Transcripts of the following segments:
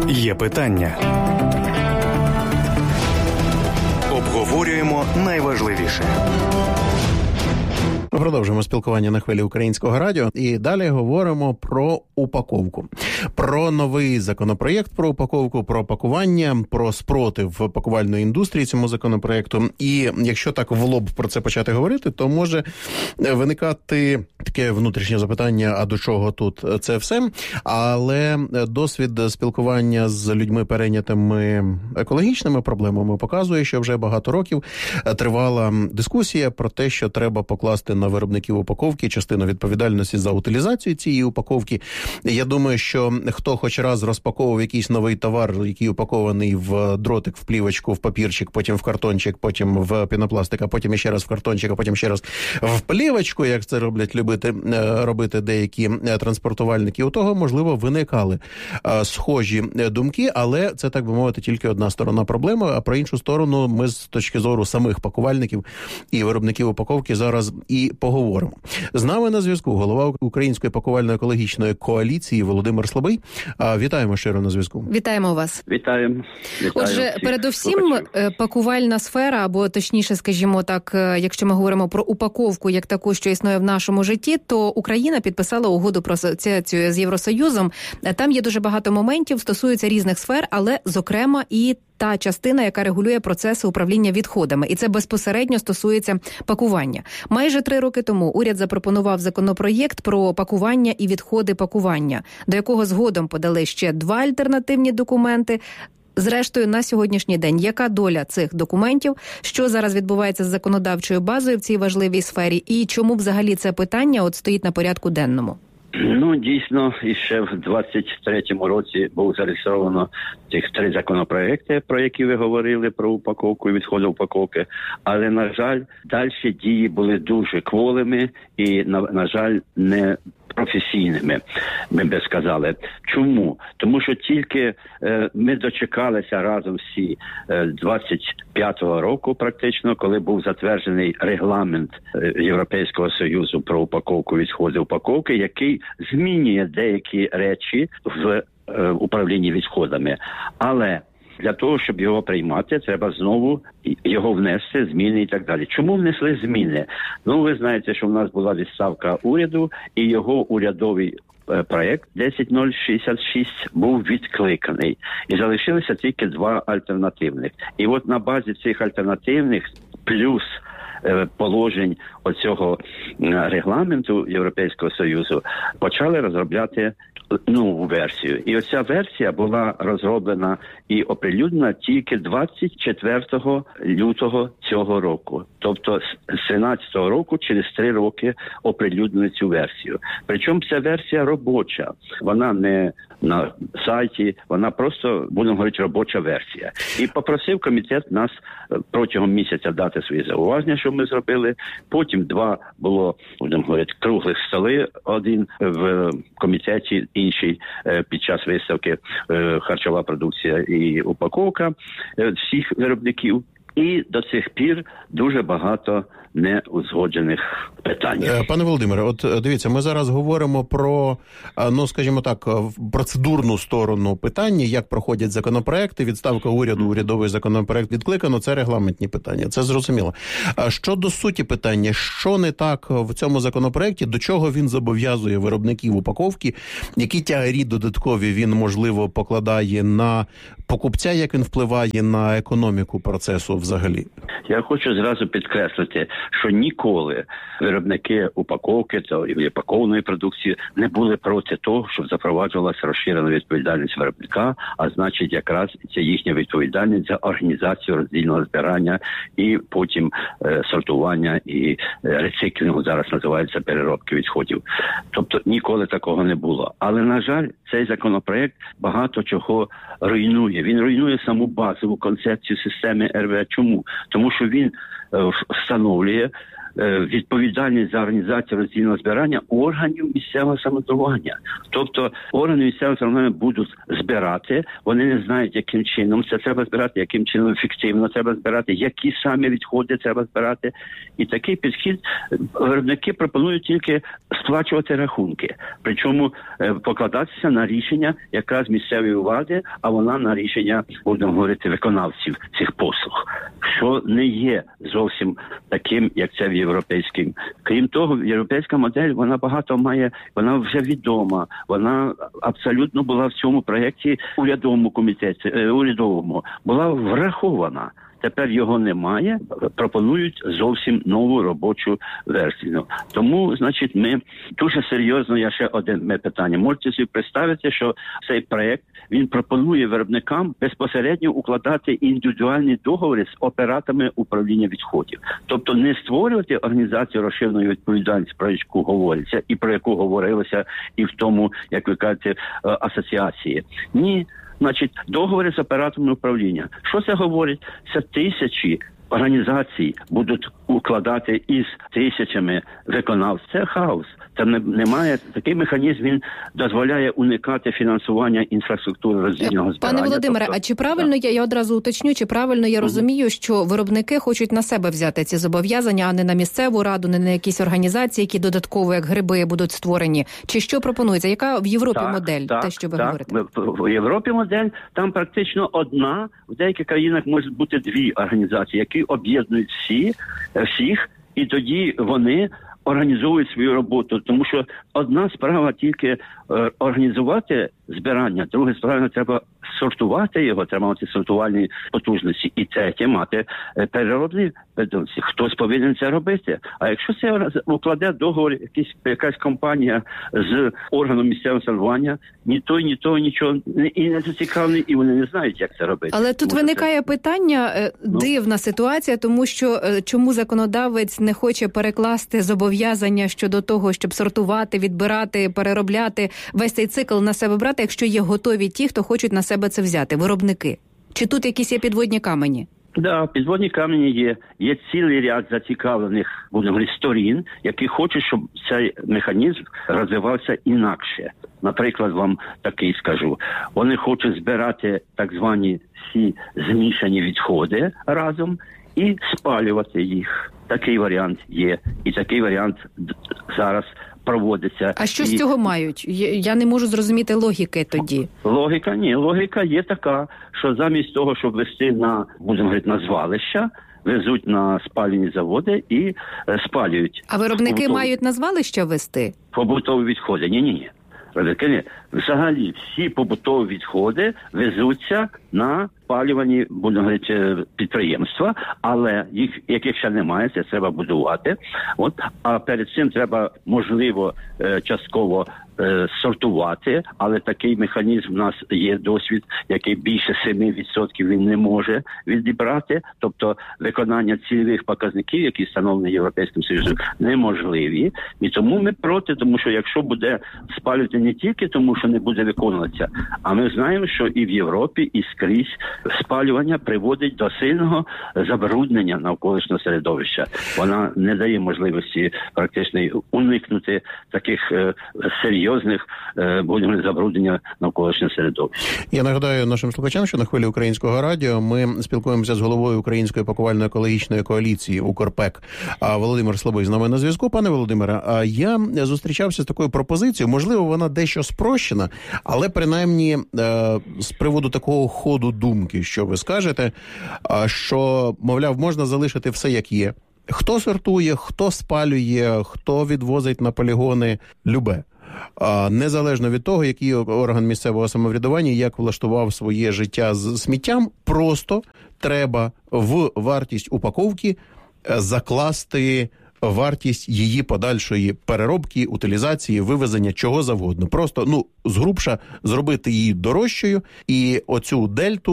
Є питання. Обговорюємо найважливіше. Продовжуємо спілкування на хвилі Українського радіо і далі говоримо про упаковку. Про новий законопроєкт про упаковку, про пакування, про спротив пакувальної індустрії цьому законопроєкту. І якщо так в лоб про це почати говорити, то може виникати таке внутрішнє запитання, а до чого тут це все? Але досвід спілкування з людьми, перейнятими екологічними проблемами, показує, що вже багато років тривала дискусія про те, що треба покласти на виробників упаковки частину відповідальності за утилізацію цієї упаковки. Я думаю, що хто хоч раз розпаковував якийсь новий товар, який упакований в дротик, в плівочку, в папірчик, потім в картончик, потім в пінопластик, а потім ще раз в картончик, а потім ще раз в плівочку, як це роблять робити деякі транспортувальники, у того, можливо, виникали схожі думки, але це, так би мовити, тільки одна сторона проблеми, а про іншу сторону ми з точки зору самих пакувальників і виробників упаковки зараз і поговоримо. З нами на зв'язку голова Української пакувально-екологічної коаліції Володимир Слабий. Вітаємо щиро на зв'язку. Вітаємо вас. Вітаємо. Отже, передусім, пакувальна сфера, або точніше, скажімо так, якщо ми говоримо про упаковку як таку, що існує в нашому житті, то Україна підписала угоду про асоціацію з Євросоюзом. Там є дуже багато моментів, стосуються різних сфер, але, зокрема, і та частина, яка регулює процеси управління відходами. І це безпосередньо стосується пакування. Майже 3 роки тому уряд запропонував законопроєкт про пакування і відходи пакування, до якого згодом подали ще 2 альтернативні документи. Зрештою, на сьогоднішній день, яка доля цих документів, що зараз відбувається з законодавчою базою в цій важливій сфері, і чому взагалі це питання стоїть на порядку денному? Дійсно, іще в 23-му році було зареєстровано цих 3 законопроекти, про які ви говорили, про упаковку і відходи упаковки. Але, на жаль, далі дії були дуже кволими і, на жаль, не професійними, ми би сказали. Чому? Тому що тільки ми дочекалися разом всі 25-го року практично, коли був затверджений регламент Європейського Союзу про упаковку, відходи упаковки, який змінює деякі речі в управлінні відходами. Але для того, щоб його приймати, треба знову його внести, зміни і так далі. Чому внесли зміни? Ви знаєте, що в нас була відставка уряду, і його урядовий проєкт 10066 був відкликаний. І залишилися тільки 2 альтернативних. І от на базі цих альтернативних плюс положень оцього регламенту Європейського Союзу почали розробляти нову версію. І оця версія була розроблена і оприлюднена тільки 24 лютого цього року. Тобто з 13-го року, через 3 роки оприлюднили цю версію. Причому ця версія робоча. Вона не на сайті, вона просто, будемо говорити, робоча версія. І попросив комітет нас протягом місяця дати свої зауваження, що ми зробили. Потім 2 було, будемо говорити, круглих столи. Один в комітеті, інший під час виставки харчова продукція і упаковка всіх виробників. І до цих пір дуже багато неузгоджених питань. Пане Володимире, от дивіться, ми зараз говоримо про, скажімо так, процедурну сторону питання, як проходять законопроекти, відставка уряду, урядовий законопроект відкликано, це регламентні питання, це зрозуміло. А щодо суті питання, що не так в цьому законопроекті, до чого він зобов'язує виробників упаковки, які тягарі додаткові він, можливо, покладає на покупця, як він впливає на економіку процесу взагалі? Я хочу зразу підкреслити, що ніколи виробники упаковки та упакованої продукції не були проти того, щоб запроваджувалася розширена відповідальність виробника, а значить якраз це їхня відповідальність за організацію роздільного збирання і потім сортування і рециклінгу, зараз називається переробки відходів. Тобто ніколи такого не було. Але, на жаль, цей законопроект багато чого руйнує. Він руйнує саму базову концепцію системи РВ. Чому? Тому що він встановлює відповідальність за організацію роздільного збирання органів місцевого самоврядування. Тобто органи місцевого самоврядування будуть збирати, вони не знають, яким чином це треба збирати, яким чином ефективно треба збирати, які самі відходи треба збирати. І такий підхід виробники пропонують тільки сплачувати рахунки. Причому покладатися на рішення якраз місцевої влади, а вона на рішення, будемо говорити, виконавців цих послуг. Що не є зовсім таким, як це в європейському. Крім того, європейська модель, вона багато має, вона вже відома, вона абсолютно була в цьому проєкті урядовому комітеті, була врахована. Тепер його немає, пропонують зовсім нову робочу версію. Тому, значить, ми дуже серйозно, я ще одне питання. Можете собі представити, що цей проєкт, він пропонує виробникам безпосередньо укладати індивідуальні договори з операторами управління відходів. Тобто не створювати організацію розширеної відповідальності, про яку говориться, і про яку говорилося і в тому, як ви кажете, асоціації. Ні. Значить, договори з операторами управління. Що це говорить? Це тисячі організацій будуть укладати із тисячами виконавців. Це хаос. Це немає, такий механізм, він дозволяє уникати фінансування інфраструктури роздільного збирання. Пане Володимире, а чи правильно, я одразу уточню, чи правильно я розумію, що виробники хочуть на себе взяти ці зобов'язання, а не на місцеву раду, не на якісь організації, які додатково, як гриби, будуть створені? Чи що пропонується? Яка в Європі модель, те, що ви говорите? В Європі модель, там практично одна, в деяких країнах можуть бути дві організації, які об'єднують всіх, і тоді вони організовують свою роботу, тому що одна справа тільки організувати збирання, друга справа треба сортувати його, треба мати сортувальні потужності, і третє мати переробні потужності. Хтось повинен це робити. А якщо це укладе договор якась компанія з органом місцевого самоврядування, ні той нічого і не зацікавлений, і вони не знають, як це робити. Але тут виникає питання, дивна ситуація, тому що чому законодавець не хоче перекласти зобов'язання щодо того, щоб сортувати, відбирати, переробляти, весь цей цикл на себе брати, якщо є готові ті, хто хочуть на себе це взяти, виробники? Чи тут якісь є підводні камені? Да, підводні камені є. Є цілий ряд зацікавлених, будемо говорити, сторін, які хочуть, щоб цей механізм розвивався інакше. Наприклад, вам такий скажу. Вони хочуть збирати так звані всі змішані відходи разом і спалювати їх. Такий варіант є. І такий варіант зараз проводиться. А що з цього мають? Я не можу зрозуміти логіки тоді. Логіка є така, що замість того, щоб вести на, будемо говорити, на звалища, везуть на спалювальні заводи і спалюють. А виробники мають на звалища вести? Побутові відходи. Ні. Взагалі всі побутові відходи везуться на спалювані, будемо говорити, підприємства, але яких ще немає, це треба будувати. А перед цим треба, можливо, частково сортувати, але такий механізм у нас є досвід, який більше 7% він не може відібрати, тобто виконання цільових показників, які встановлені Європейським Союзом, неможливі. І тому ми проти, тому що якщо буде спалювати не тільки тому, що не буде виконуватися, а ми знаємо, що і в Європі, і скрізь спалювання приводить до сильного забруднення навколишнього середовища. Вона не дає можливості практично уникнути таких серйозних забруднення навколишнього середовища. Я нагадаю нашим слухачам, що на хвилі Українського радіо ми спілкуємося з головою Української пакувально-екологічної коаліції «Укрпек». Володимир Слабий з нами на зв'язку. Пане Володимире, я зустрічався з такою пропозицією, можливо, вона дещо спрощена, але принаймні з приводу такого ходу думки, що ви скажете, що, мовляв, можна залишити все як є. Хто сортує, хто спалює, хто відвозить на полігони – любе. Незалежно від того, який орган місцевого самоврядування як влаштував своє життя з сміттям, просто треба в вартість упаковки закласти вартість її подальшої переробки, утилізації, вивезення, чого завгодно. Просто, згрубша, зробити її дорожчою і оцю дельту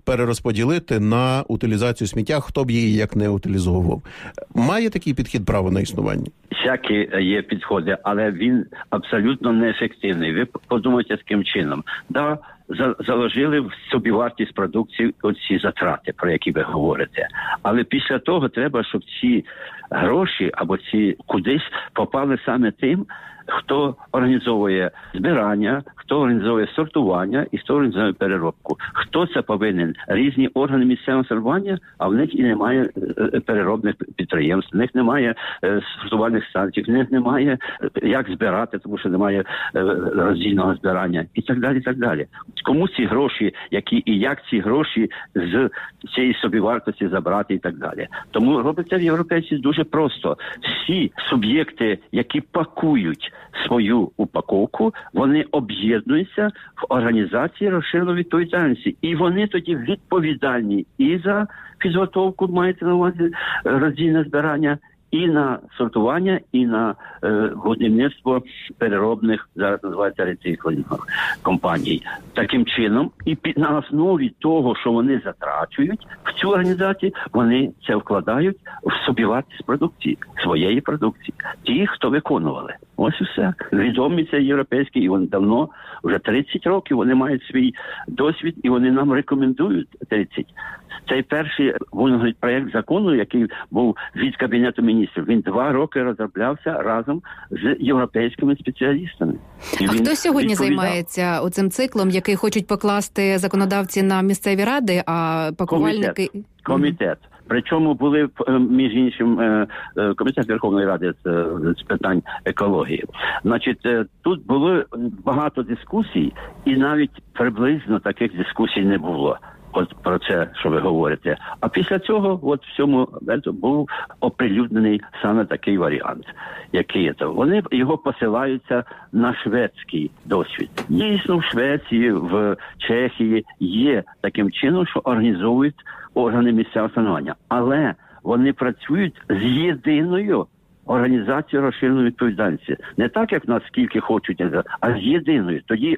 перерозподілити на утилізацію сміття, хто б її як не утилізовував. Має такий підхід право на існування? Всякі є підходи, але він абсолютно неефективний. Ви подумайте, з яким чином. Да, заложили в собівартість продукції оці затрати, про які ви говорите. Але після того треба, щоб ці гроші або ці кудись попали саме тим, хто організовує збирання, хто організовує сортування і хто організовує переробку. Хто це повинен? Різні органи місцевого самоврядування, а в них і немає переробних підприємств, в них немає сортувальних станцій, в них немає як збирати, тому що немає роздільного збирання і так далі, і так далі. Кому ці гроші, які і як ці гроші з цієї собівартості забрати і так далі. Тому робиться в європейці дуже просто. Всі суб'єкти, які пакують свою упаковку, вони об'єднуються в організації розширеної відповідальності. І вони тоді відповідальні і за підготовку, маєте на увазі, роздільне збирання, і на сортування, і на будівництво переробних, зараз називається рециклінгових компаній. Таким чином, і на основі того, що вони затрачують в цю організацію, вони це вкладають в собівартість продукції, своєї продукції. Ті, хто виконували. Ось і все. Відомі це європейські, і вони давно, вже 30 років, вони мають свій досвід, і вони нам рекомендують 30. Цей перший проєкт закону, який був від Кабінету міністрів, він 2 роки розроблявся разом з європейськими спеціалістами. А хто сьогодні займається оцим циклом, який хочуть покласти законодавці на місцеві ради, а пакувальники... Комітет. Причому були, між іншим, Комітет Верховної Ради з питань екології. Значить, тут було багато дискусій, і навіть приблизно таких дискусій не було. От про це, що ви говорите. А після цього, от в цьому був оприлюднений саме такий варіант, який це. Вони його посилаються на шведський досвід. Дійсно, в Швеції, в Чехії є таким чином, що організовують органи місцевого самоврядування. Але вони працюють з єдиною організацією розширеної відповідальності. Не так, як в нас скільки хочуть, а з єдиною. Тоді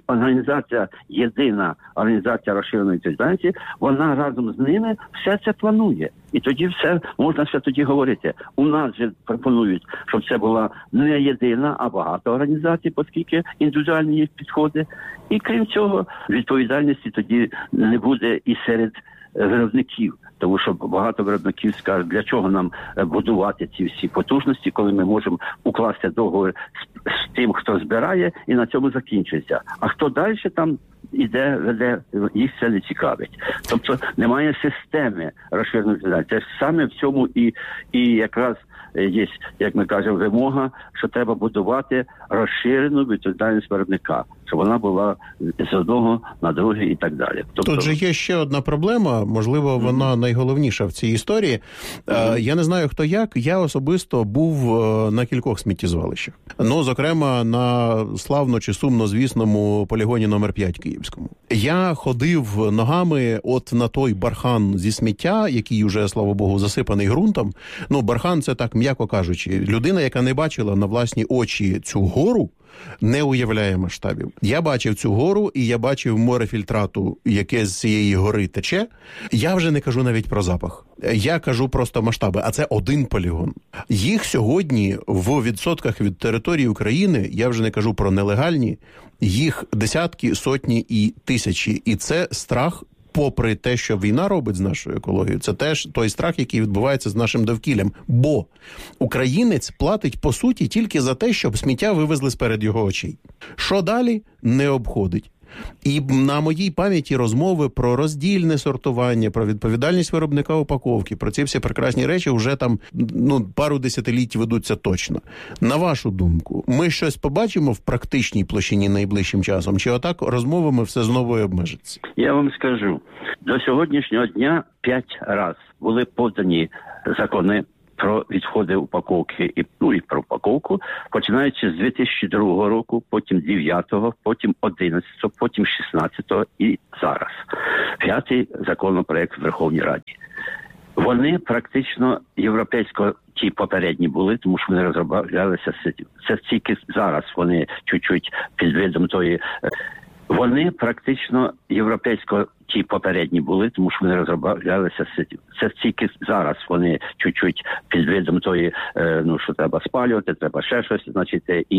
єдина організація розширеної відповідальності, вона разом з ними все це планує. І тоді можна все тоді говорити. У нас же пропонують, щоб це була не єдина, а багато організацій, оскільки індивідуальні їх підходи. І крім цього, відповідальності тоді не буде і серед виробників. Тому що багато виробників скажуть, для чого нам будувати ці всі потужності, коли ми можемо укласти договір з тим, хто збирає, і на цьому закінчується. А хто далі там іде, веде, їх це не цікавить. Тобто немає системи розширеної відповідальності. Це саме в цьому і якраз є, як ми кажемо, вимога, що треба будувати розширену відповідальність виробника, щоб вона була з одного на другий і так далі. Тобто... Тут же є ще одна проблема, можливо, вона найголовніша в цій історії. Я не знаю, хто як, я особисто був на кількох сміттєзвалищах. Ну, зокрема, на славно чи сумно звісному полігоні номер 5 Київському. Я ходив ногами от на той бархан зі сміття, який уже, слава Богу, засипаний ґрунтом. Ну, бархан – це так, м'яко кажучи. Людина, яка не бачила на власні очі цю гору, не уявляє масштабів. Я бачив цю гору, і я бачив море фільтрату, яке з цієї гори тече. Я вже не кажу навіть про запах. Я кажу просто масштаби, а це один полігон. Їх сьогодні в відсотках від території України, я вже не кажу про нелегальні, їх десятки, сотні і тисячі. І це страх, попри те, що війна робить з нашою екологією, це теж той страх, який відбувається з нашим довкіллям. Бо українець платить, по суті, тільки за те, щоб сміття вивезли сперед його очей. Що далі? Не обходить. І на моїй пам'яті розмови про роздільне сортування, про відповідальність виробника упаковки, про ці всі прекрасні речі вже там пару десятиліть ведуться точно. На вашу думку, ми щось побачимо в практичній площині найближчим часом? Чи отак розмовами все знову обмежиться? Я вам скажу, до сьогоднішнього дня 5 разів були подані закони про відходи упаковки і про упаковку, починаючи з 2002 року, потім 9-го, потім 11-го, потім 16-го і зараз. 5-й законопроект в Верховній Раді. Вони практично європейського, ті попередні були, тому що вони розроблялися. Це тільки зараз вони чуть-чуть під видом тої... Вони практично європейського ті попередні були, тому що вони розроблялися. Це тільки зараз вони чуть-чуть під видом тої, що треба спалювати, треба ще щось, значить,